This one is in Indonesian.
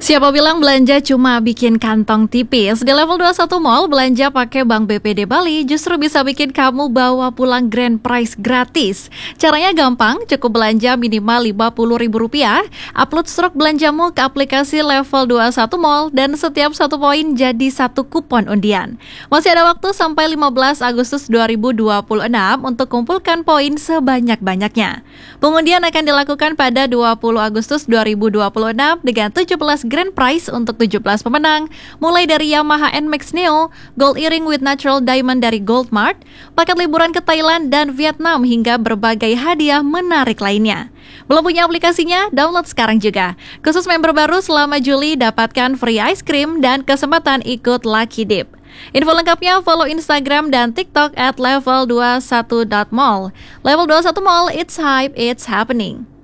Siapa bilang belanja cuma bikin kantong tipis? Di level 21 Mall, belanja pakai Bank BPD Bali justru bisa bikin kamu bawa pulang grand prize gratis. Caranya gampang, cukup belanja minimal Rp50.000, upload stok belanjamu ke aplikasi level 21 Mall, dan setiap satu poin jadi satu kupon undian. Masih ada waktu sampai 15 Agustus 2026 untuk kumpulkan poin sebanyak-banyaknya. Pengundian akan dilakukan pada 20 Agustus 2026 dengan 17 grand prize untuk 17 pemenang, mulai dari Yamaha NMAX Neo, gold earring with natural diamond dari Goldmart, paket liburan ke Thailand dan Vietnam, hingga berbagai hadiah menarik lainnya. Belum punya aplikasinya? Download sekarang juga. Khusus member baru selama Juli dapatkan free ice cream dan kesempatan ikut Lucky Dip. Info lengkapnya follow Instagram dan TikTok @level21.mall. Level 21 Mall, it's hype, it's happening.